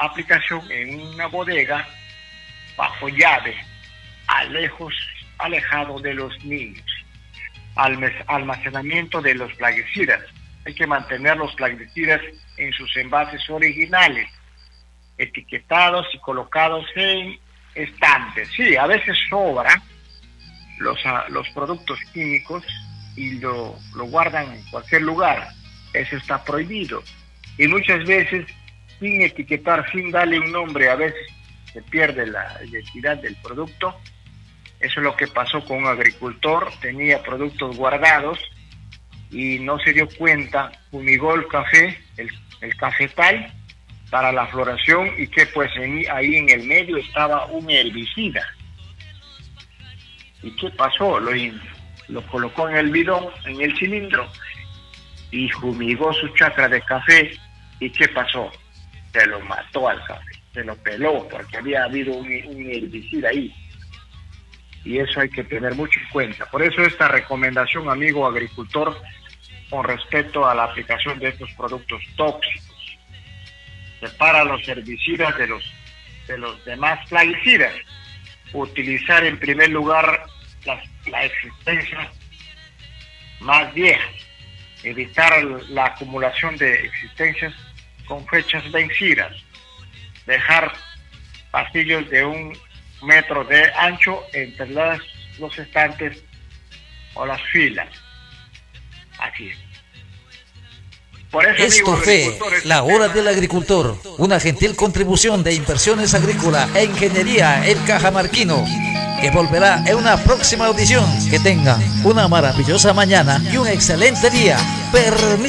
aplicación en una bodega bajo llave, alejado de los niños. Almacenamiento de los plaguicidas. Hay que mantener los plaguicidas en sus envases originales, etiquetados y colocados en estantes. Sí, a veces sobra los productos químicos y lo guardan en cualquier lugar. Eso está prohibido. Y muchas veces, sin etiquetar, sin darle un nombre, a veces se pierde la identidad del producto. Eso es lo que pasó con un agricultor. Tenía productos guardados y no se dio cuenta, fumigó el café, el cafetal para la floración, y que pues ahí en el medio estaba un herbicida. ¿Y qué pasó? Lo colocó en el bidón, en el cilindro, y fumigó su chacra de café. ¿Y qué pasó? Se lo mató al café, se lo peló, porque había habido un herbicida ahí. Y eso hay que tener mucho en cuenta. Por eso esta recomendación, amigo agricultor, con respecto a la aplicación de estos productos tóxicos. Separa los herbicidas de los demás plaguicidas. Utilizar en primer lugar la existencia más vieja. Evitar la acumulación de existencias con fechas vencidas. Dejar pasillos de 1 metro de ancho entre los estantes o las filas. Así es. Por eso, Esto fue La Hora del Agricultor, una gentil contribución de Inversiones Agrícola e Ingeniería El Cajamarquino, que volverá en una próxima audición. Que tengan una maravillosa mañana y un excelente día. Permiso.